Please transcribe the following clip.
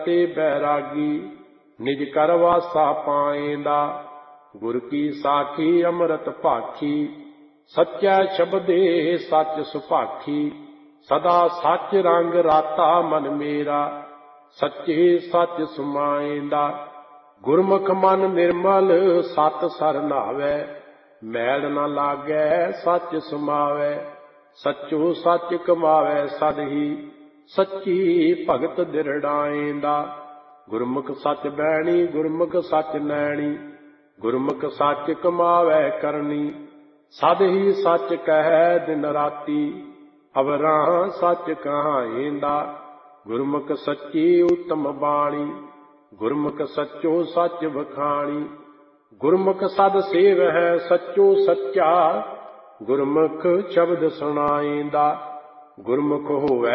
ते बैरागी निज कर वासा पाएंदा। गुर की साखी अमृत भाखी सच्चा शब्दे सच सुभाखी। सदा सच रंग राता मन मेरा सच्चे सच समाएंदा। गुरमुख मन निर्मल सत सर नावै मैल न लागै सच समावै। सचो सच कमावै सद ही सच्ची भगत दिरड़ाएंदा। गुरमुख सच बैणी गुरमुख सच नैणी गुरमुख सच कमावै करनी। सद ही सच कहै दिन राती अवरां सच कहाएंदा। गुरमुख सच्ची उत्तम बाणी गुरमुख सच्चो सच बखाणी। गुरमुख सद सेव है सच्चो सच्चा गुरमुख शब्द सुनाएंदा। गुरमुख होवै